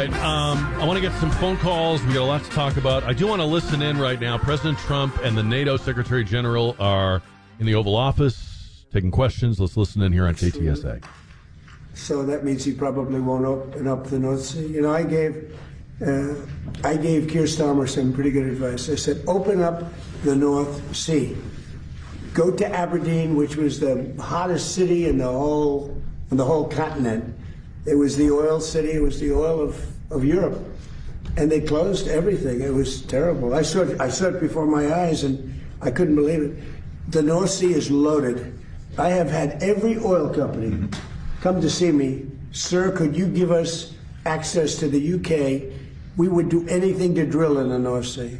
right. I want to get some phone calls. We got a lot to talk about. I do want to listen in right now. President Trump and the NATO Secretary General are in the Oval Office taking questions. Let's listen in here on KTSA. So that means he probably won't open up the North Sea. You know, I gave Keir Starmer some pretty good advice. I said, open up the North Sea. Go to Aberdeen, which was the hottest city in the whole continent. It was the oil city. It was the oil of Europe. And they closed everything. It was terrible. I saw it before my eyes, and I couldn't believe it. The North Sea is loaded. I have had every oil company come to see me. Sir, could you give us access to the UK? We would do anything to drill in the North Sea.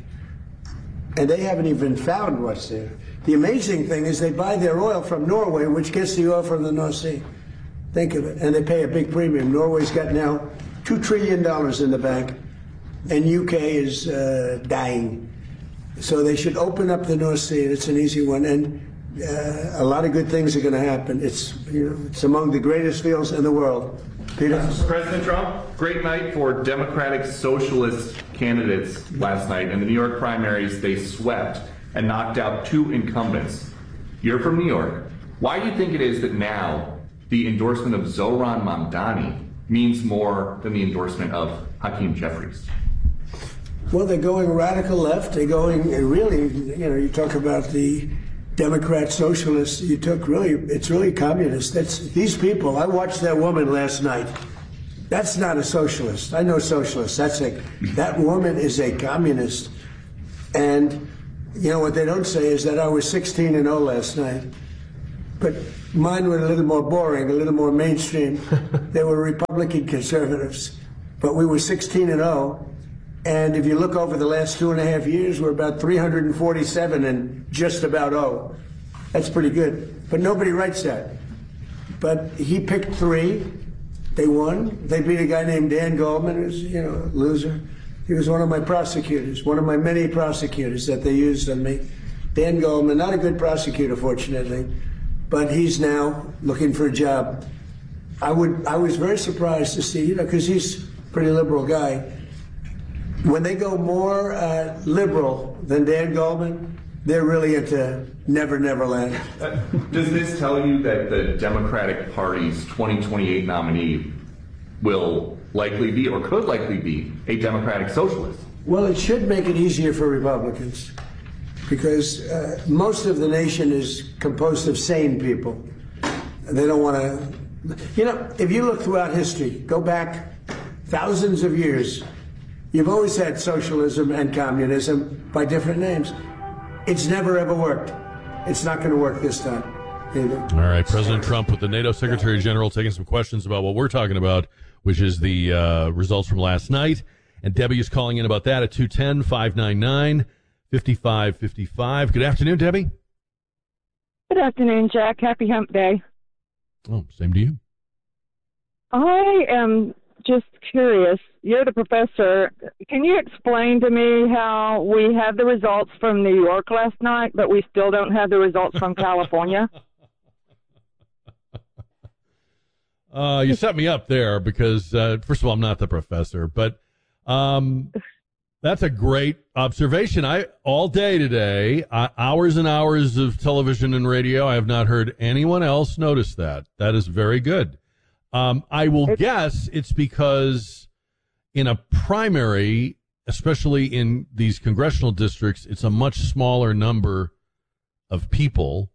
And they haven't even found what's there. The amazing thing is they buy their oil from Norway, which gets the oil from the North Sea. Think of it. And they pay a big premium. Norway's got now $2 trillion in the bank, and UK is dying. So they should open up the North Sea. It's an easy one. And a lot of good things are going to happen. It's among the greatest fields in the world. Peter? President Trump, great night for Democratic Socialist candidates last night. In the New York primaries, they swept and knocked out two incumbents. You're from New York. Why do you think it is that now the endorsement of Zohran Mamdani means more than the endorsement of Hakeem Jeffries? Well, they're going radical left. They're going really, you talk about the Democrat socialists. It's really communist. These people. I watched that woman last night. That's not a socialist. I know socialists. That woman is a communist. And what they don't say is that I was 16-0 last night. But mine were a little more boring, a little more mainstream. They were Republican conservatives. But we were 16-0. And if you look over the last 2.5 years, we're about 347 and just about 0. That's pretty good. But nobody writes that. But he picked 3. They won. They beat a guy named Dan Goldman, who's, a loser. He was one of my prosecutors, one of my many prosecutors that they used on me. Dan Goldman, not a good prosecutor, fortunately, but he's now looking for a job. I was very surprised to see, because he's a pretty liberal guy. When they go more liberal than Dan Goldman, they're really into Never Never Land. Does this tell you that the Democratic Party's 2028 nominee will likely be, or could likely be, a Democratic socialist? Well, it should make it easier for Republicans, because most of the nation is composed of sane people. They don't want to... if you look throughout history, go back thousands of years, you've always had socialism and communism by different names. It's never, ever worked. It's not going to work this time either. All right, President Trump with the NATO Secretary General taking some questions about what we're talking about, which is the results from last night. And Debbie is calling in about that at 210-599-5555. Good afternoon, Debbie. Good afternoon, Jack. Happy Hump Day. Oh, same to you. I am just curious. You're the professor. Can you explain to me how we have the results from New York last night, but we still don't have the results from California? You set me up there because, first of all, I'm not the professor, but that's a great observation. All day today, hours and hours of television and radio, I have not heard anyone else notice that. That is very good. I will guess it's because in a primary, especially in these congressional districts, it's a much smaller number of people,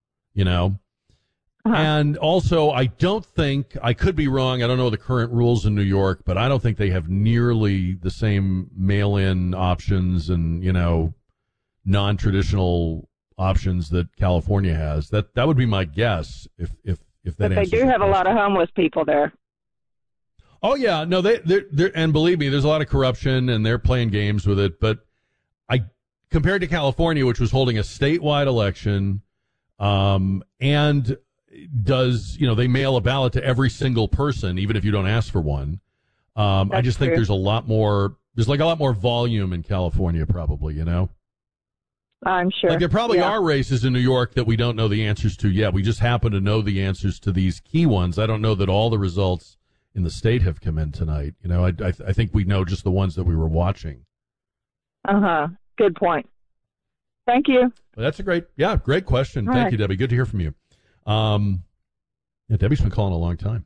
And also, I don't think, I could be wrong, I don't know the current rules in New York, but I don't think they have nearly the same mail-in options and, non-traditional options that California has. That would be my guess if that but they do have a lot of homeless people there. Oh yeah, no, they're and believe me, there's a lot of corruption and they're playing games with it. But compared to California, which was holding a statewide election, and does they mail a ballot to every single person, even if you don't ask for one. I just think there's a lot more volume in California, probably. I'm sure. Like there probably are races in New York that we don't know the answers to yet. We just happen to know the answers to these key ones. I don't know that all the results in the state have come in tonight. You know, I think we know just the ones that we were watching. Good point. Thank you. Well, that's a great question. All Thank right. you, Debbie. Good to hear from you. Yeah, Debbie's been calling a long time.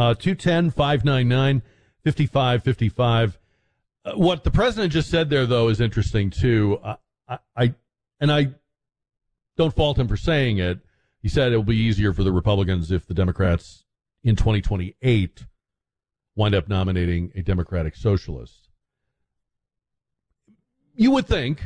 210-599-5555. What the president just said there, though, is interesting, too. I don't fault him for saying it. He said it will be easier for the Republicans if the Democrats in 2028 wind up nominating a Democratic socialist. You would think.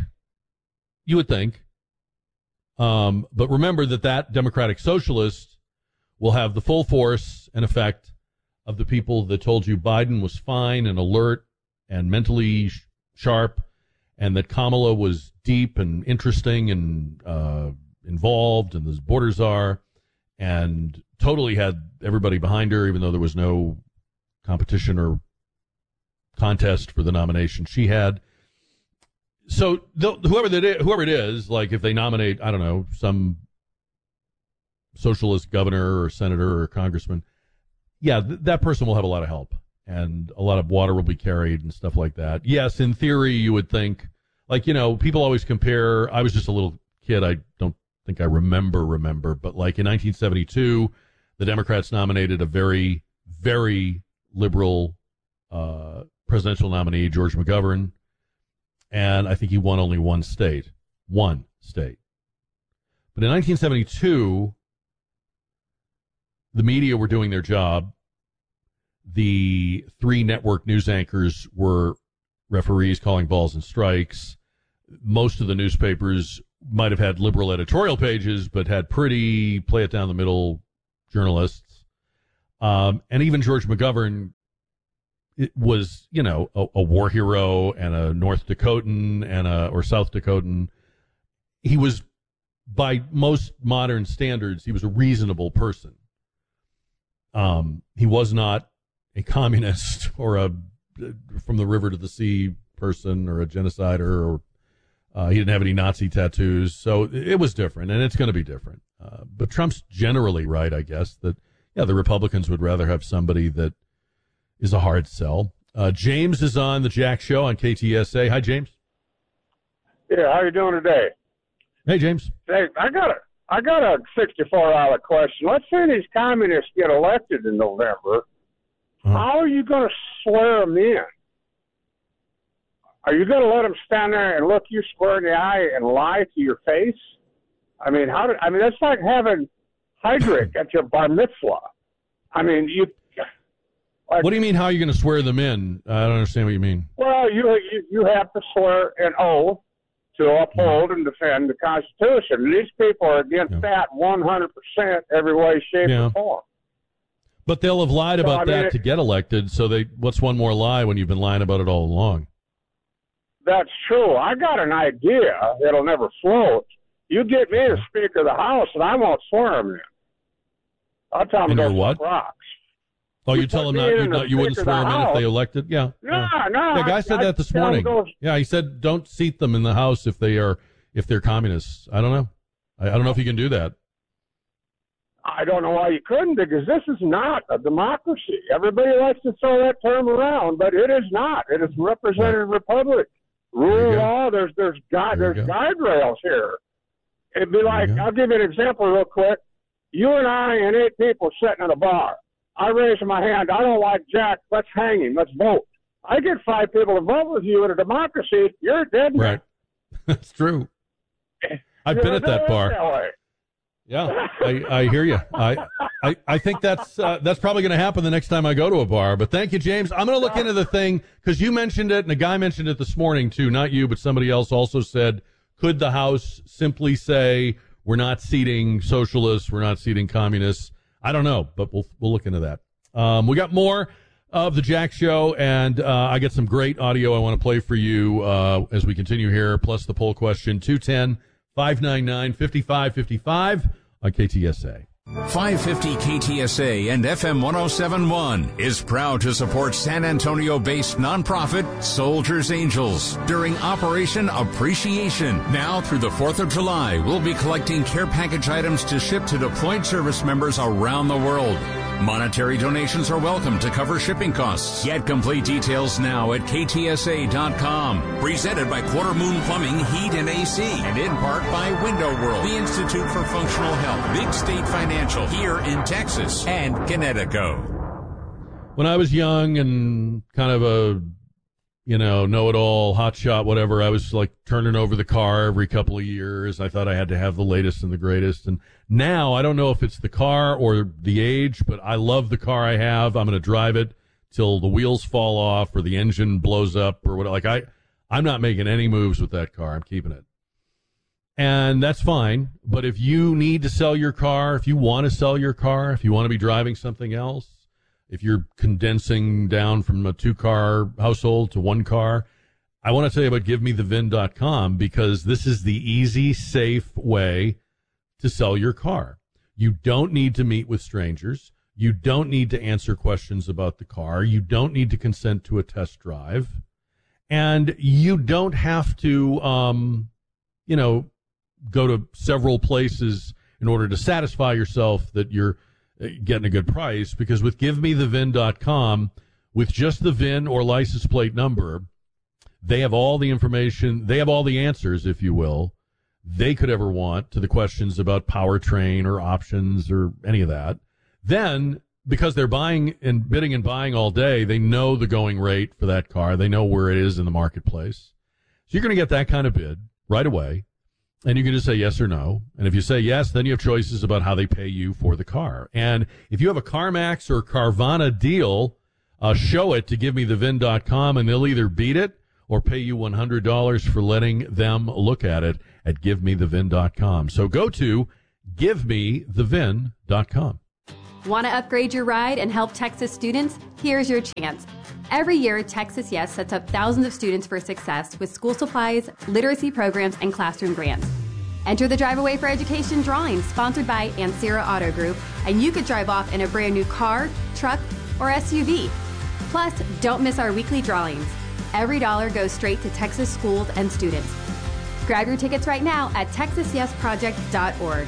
But remember that Democratic socialist will have the full force and effect of the people that told you Biden was fine and alert and mentally sharp, and that Kamala was deep and interesting and involved, and the border czar, and totally had everybody behind her, even though there was no competition or contest for the nomination she had. So whoever it is, like if they nominate, I don't know, some socialist governor or senator or congressman, yeah, that person will have a lot of help and a lot of water will be carried and stuff like that. Yes, in theory, you would think, like, you know, people always compare. I was just a little kid. I don't think I remember, but like in 1972, the Democrats nominated a very, very liberal presidential nominee, George McGovern. And I think he won only one state. But in 1972, the media were doing their job. The 3 network news anchors were referees calling balls and strikes. Most of the newspapers might have had liberal editorial pages, but had pretty play-it-down-the-middle journalists. And even George McGovern, it was, you know, a war hero and a North Dakotan or South Dakotan. He was, by most modern standards, he was a reasonable person. He was not a communist or a from the river to the sea person or a genocider, or he didn't have any Nazi tattoos. So it was different, and it's going to be different. But Trump's generally right, I guess, that, yeah, the Republicans would rather have somebody that is a hard sell. James is on the Jack Show on KTSA. Hi, James. Yeah, how you doing today? Hey, James. Hey, I got a $64 question. Let's say these communists get elected in November. How are you going to swear them in? Are you going to let them stand there and look you square in the eye and lie to your face? I mean, that's like having Heydrich at your bar mitzvah. I mean, what do you mean, how are you going to swear them in? I don't understand what you mean. Well, you have to swear an oath to uphold and defend the Constitution. And these people are against that 100% every way, shape, or form. But they'll have lied about that to get elected, so what's one more lie when you've been lying about it all along? That's true. I got an idea that'll never float. You get me as Speaker of the House, and I won't swear them in. I'll tell them to go fuck rocks. Oh, you tell them you wouldn't swear them in if they elected? Yeah. No. The guy said that this morning. Yeah, he said don't seat them in the House if they're communists. I don't know. I don't know if you can do that. I don't know why you couldn't, because this is not a democracy. Everybody likes to throw that term around, but it is not. It is a representative republic. Rule of law. There's guide rails here. It'd be like, I'll give you an example real quick. You and I and 8 people sitting in a bar. I raise my hand. I don't like Jack. Let's hang him. Let's vote. I get 5 people to vote with you in a democracy. You're dead. Right. That's true. I've been at that bar. Yeah, I hear you. I think that's probably going to happen the next time I go to a bar. But thank you, James. I'm going to look into the thing because you mentioned it, and a guy mentioned it this morning too. Not you, but somebody else also said, could the House simply say we're not seating socialists, we're not seating communists? I don't know, but we'll look into that. We got more of the Jack Show, and I got some great audio I want to play for you as we continue here. Plus the poll question 210-599-5555 on KTSA. 550 KTSA and FM 1071 is proud to support San Antonio-based nonprofit Soldiers Angels during Operation Appreciation. Now through the 4th of July, we'll be collecting care package items to ship to deployed service members around the world. Monetary donations are welcome to cover shipping costs. Get complete details now at ktsa.com. Presented by Quarter Moon Plumbing, Heat, and AC. And in part by Window World, the Institute for Functional Health, Big State Financial, here in Texas, and Connecticut. When I was young and kind of a, know-it-all, hotshot, whatever, I was like turning over the car every couple of years. I thought I had to have the latest and the greatest. And now I don't know if it's the car or the age, but I love the car I have. I'm going to drive it till the wheels fall off or the engine blows up or whatever. Like I'm not making any moves with that car. I'm keeping it. And that's fine. But if you need to sell your car, if you want to sell your car, if you want to be driving something else, if you're condensing down from a 2-car household to 1 car, I want to tell you about GiveMeTheVIN.com, because this is the easy, safe way to sell your car. You don't need to meet with strangers. You don't need to answer questions about the car. You don't need to consent to a test drive. And you don't have to, go to several places in order to satisfy yourself that you're getting a good price, because with GiveMeTheVIN.com, with just the VIN or license plate number, they have all the information, they have all the answers, if you will, they could ever want to the questions about powertrain or options or any of that. Then, because they're buying and bidding and buying all day, they know the going rate for that car. They know where it is in the marketplace. So you're going to get that kind of bid right away. And you can just say yes or no. And if you say yes, then you have choices about how they pay you for the car. And if you have a CarMax or Carvana deal, show it to GiveMeTheVIN.com, and they'll either beat it or pay you $100 for letting them look at it at GiveMeTheVIN.com. So go to GiveMeTheVIN.com. Want to upgrade your ride and help Texas students? Here's your chance. Every year, Texas Yes sets up thousands of students for success with school supplies, literacy programs, and classroom grants. Enter the Drive Away for Education drawing sponsored by Ancira Auto Group, and you could drive off in a brand new car, truck, or SUV. Plus, don't miss our weekly drawings. Every dollar goes straight to Texas schools and students. Grab your tickets right now at TexasYesProject.org.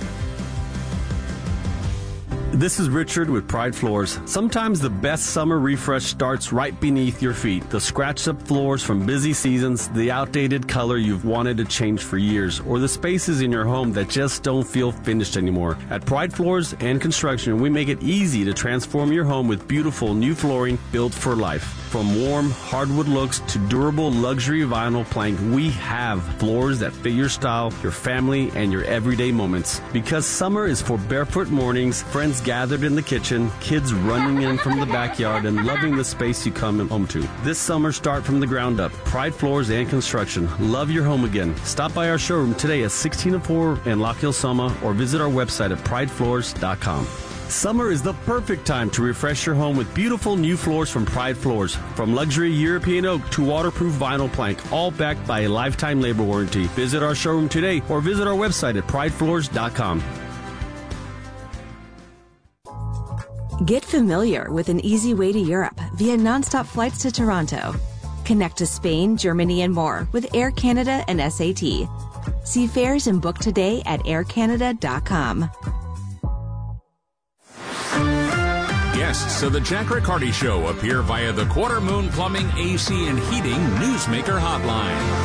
This is Richard with Pride Floors. Sometimes the best summer refresh starts right beneath your feet. The scratched up floors from busy seasons, the outdated color you've wanted to change for years, or the spaces in your home that just don't feel finished anymore. At Pride Floors and Construction, we make it easy to transform your home with beautiful new flooring built for life. From warm hardwood looks to durable luxury vinyl plank, we have floors that fit your style, your family, and your everyday moments. Because summer is for barefoot mornings, friends gathered in the kitchen, kids running in from the backyard, and loving the space you come home to. This summer, start from the ground up. Pride Floors and Construction. Love your home again. Stop by our showroom today at 1604 in Lock Hill, Soma, or visit our website at pridefloors.com. Summer is the perfect time to refresh your home with beautiful new floors from Pride Floors. From luxury European oak to waterproof vinyl plank, all backed by a lifetime labor warranty. Visit our showroom today or visit our website at pridefloors.com. Get familiar with an easy way to Europe via nonstop flights to Toronto. Connect to Spain, Germany, and more with Air Canada and SAT. See fares and book today at aircanada.com. Guests of the Jack Riccardi Show appear via the Quarter Moon Plumbing, AC, and Heating Newsmaker Hotline.